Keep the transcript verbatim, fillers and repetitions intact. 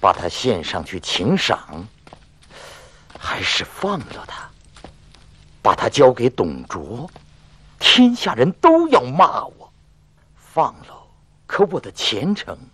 把他献上去请赏，还是放了他，把他交给董卓，天下人都要骂我。放了，可我的前程